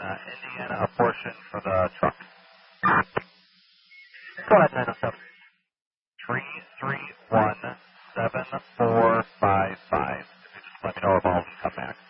Indiana, a portion for the truck. Go ahead, 907. 3317455. Just let me know if all of them come back.